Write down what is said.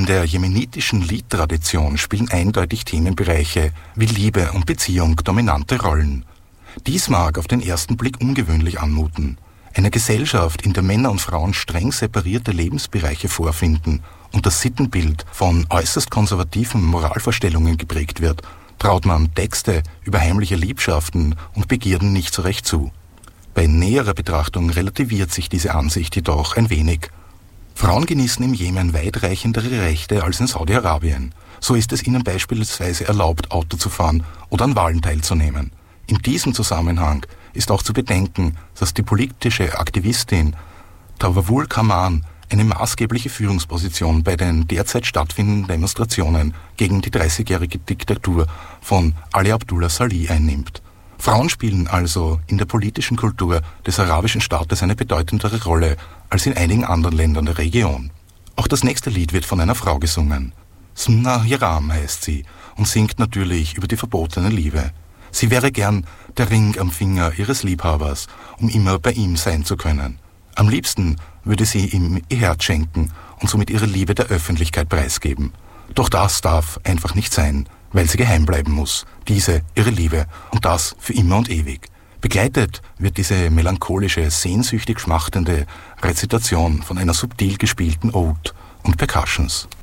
In der jemenitischen Liedtradition spielen eindeutig Themenbereiche wie Liebe und Beziehung dominante Rollen. Dies mag auf den ersten Blick ungewöhnlich anmuten. Eine Gesellschaft, in der Männer und Frauen streng separierte Lebensbereiche vorfinden und das Sittenbild von äußerst konservativen Moralvorstellungen geprägt wird, traut man Texte über heimliche Liebschaften und Begierden nicht so recht zu. Bei näherer Betrachtung relativiert sich diese Ansicht jedoch ein wenig. Frauen genießen im Jemen weitreichendere Rechte als in Saudi-Arabien. So ist es ihnen beispielsweise erlaubt, Auto zu fahren oder an Wahlen teilzunehmen. In diesem Zusammenhang ist auch zu bedenken, dass die politische Aktivistin Tawavul Kaman eine maßgebliche Führungsposition bei den derzeit stattfindenden Demonstrationen gegen die 30-jährige Diktatur von Ali Abdullah Salih einnimmt. Frauen spielen also in der politischen Kultur des arabischen Staates eine bedeutendere Rolle als in einigen anderen Ländern der Region. Auch das nächste Lied wird von einer Frau gesungen. Smna Hiram heißt sie und singt natürlich über die verbotene Liebe. Sie wäre gern der Ring am Finger ihres Liebhabers, um immer bei ihm sein zu können. Am liebsten würde sie ihm ihr Herz schenken und somit ihre Liebe der Öffentlichkeit preisgeben. Doch das darf einfach nicht sein, weil sie geheim bleiben muss, diese ihre Liebe, und das für immer und ewig. Begleitet wird diese melancholische, sehnsüchtig schmachtende Rezitation von einer subtil gespielten Ode und Percussions.